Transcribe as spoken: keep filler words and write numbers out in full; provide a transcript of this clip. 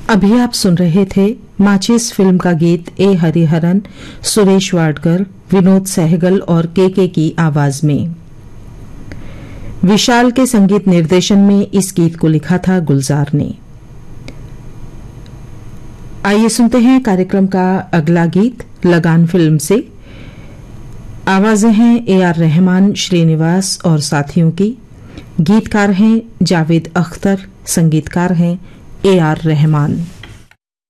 अभी आप सुन रहे थे माचिस फिल्म का गीत ए हरिहरन, सुरेश वाडकर, विनोद सहगल और केके की आवाज में। विशाल के संगीत निर्देशन में इस गीत को लिखा था गुलजार ने। आइए सुनते हैं कार्यक्रम का अगला गीत लगान फिल्म से। आवाजें हैं ए आर रहमान, श्रीनिवास और साथियों की। गीतकार हैं जावेद अख्तर, संगीतकार हैं ए आर रहमान।